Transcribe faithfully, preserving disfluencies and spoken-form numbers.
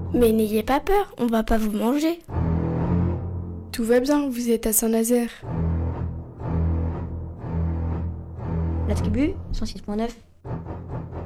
Mais n'ayez pas peur, on va pas vous manger. Tout va bien, vous êtes à Saint-Nazaire. La tribu, cent six point neuf.